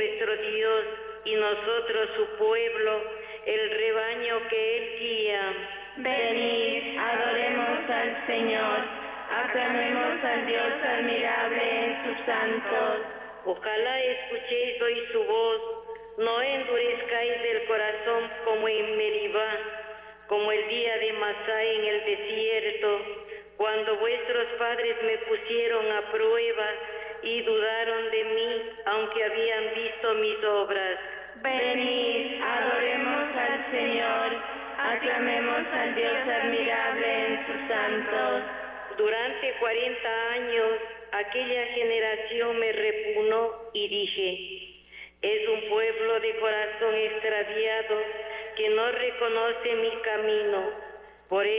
nuestro Dios, y nosotros su pueblo, el rebaño que Él guía. Venid, adoremos al Señor, aclamemos al Dios admirable en sus santos. Ojalá escuchéis hoy su voz, no endurezcáis el corazón como en Meribá, como el día de Masá en el desierto, cuando vuestros padres me pusieron a prueba y dudaron de mí, aunque habían visto mis obras. Venid, adoremos al Señor, aclamemos al Dios admirable en sus santos. Durante 40 años aquella generación me repugnó y dije: es un pueblo de corazón extraviado que no reconoce mi camino. Por